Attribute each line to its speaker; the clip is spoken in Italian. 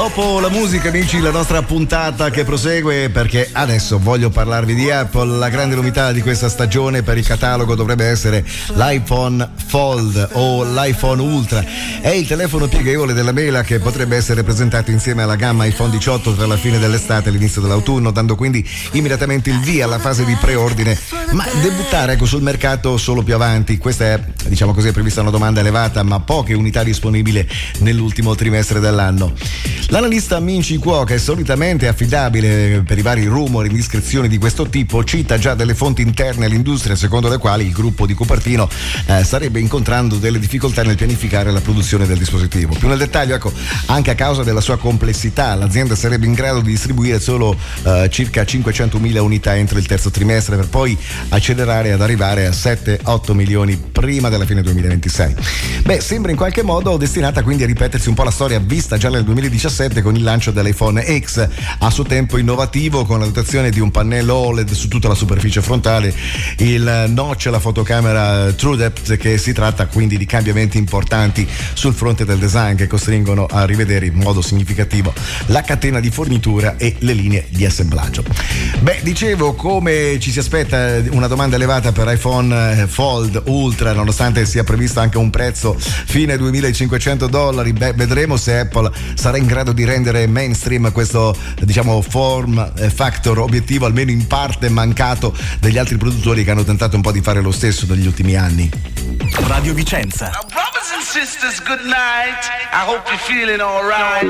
Speaker 1: Dopo la musica, amici, la nostra puntata che prosegue, perché adesso voglio parlarvi di Apple. La grande novità di questa stagione per il catalogo dovrebbe essere l'iPhone Fold o l'iPhone Ultra. È il telefono pieghevole della mela che potrebbe essere presentato insieme alla gamma iPhone 18 tra la fine dell'estate e l'inizio dell'autunno, dando quindi immediatamente il via alla fase di preordine, ma debuttare sul mercato solo più avanti. Questa è, diciamo così, è prevista una domanda elevata, ma poche unità disponibili nell'ultimo trimestre dell'anno. L'analista Min Chi Kuo, che è solitamente affidabile per i vari rumori e indiscrezioni di questo tipo, cita già delle fonti interne all'industria secondo le quali il gruppo di Cupertino starebbe incontrando delle difficoltà nel pianificare la produzione del dispositivo. Più nel dettaglio, anche a causa della sua complessità, l'azienda sarebbe in grado di distribuire solo circa 500.000 unità entro il terzo trimestre, per poi accelerare ad arrivare a 7-8 milioni prima della fine 2026. Sembra in qualche modo destinata quindi a ripetersi un po' la storia vista già nel 2017 con il lancio dell'iPhone X, a suo tempo innovativo, con la dotazione di un pannello OLED su tutta la superficie frontale, il notch e la fotocamera TrueDepth, che si tratta quindi di cambiamenti importanti sul fronte del design che costringono a rivedere in modo significativo la catena di fornitura e le linee di assemblaggio. Dicevo, come ci si aspetta una domanda elevata per iPhone Fold Ultra, nonostante sia previsto anche un prezzo fine $2.500, vedremo se Apple sarà in grado di rendere mainstream questo, diciamo, form factor obiettivo, almeno in parte mancato degli altri produttori che hanno tentato un po' di fare lo stesso negli ultimi anni.
Speaker 2: Radio Vicenza.
Speaker 3: Now, brothers and sisters, good night. I hope you're feeling all right.